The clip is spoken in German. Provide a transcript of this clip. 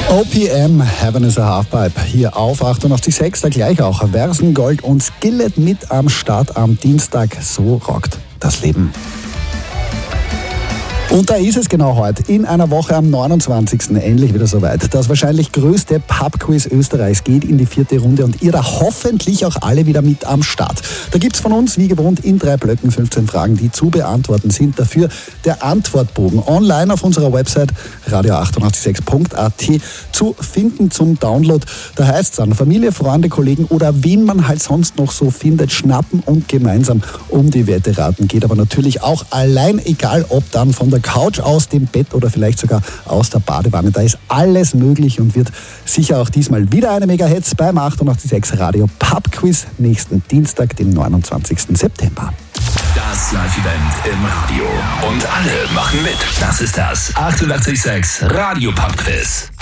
OPM, Heaven is a Halfpipe, hier auf 88.6, da gleich auch Versengold und Skillet mit am Start am Dienstag. So rockt das Leben. Und da ist es genau heute, in einer Woche am 29. endlich wieder soweit. Das wahrscheinlich größte Pub-Quiz Österreichs geht in die 4. Runde und ihr da hoffentlich auch alle wieder mit am Start. Da gibt's von uns, wie gewohnt, in 3 Blöcken 15 Fragen, die zu beantworten sind. Dafür der Antwortbogen online auf unserer Website radio886.at zu finden zum Download. Da heißt es an Familie, Freunde, Kollegen oder wen man halt sonst noch so findet, schnappen und gemeinsam um die Wette raten. Geht aber natürlich auch allein, egal ob dann von der Couch, aus dem Bett oder vielleicht sogar aus der Badewanne. Da ist alles möglich und wird sicher auch diesmal wieder eine Mega-Hits beim 88.6 Radio Pub Quiz nächsten Dienstag, dem 29. September. Das Live-Event im Radio. Und alle machen mit. Das ist das 88.6 Radio Pub Quiz.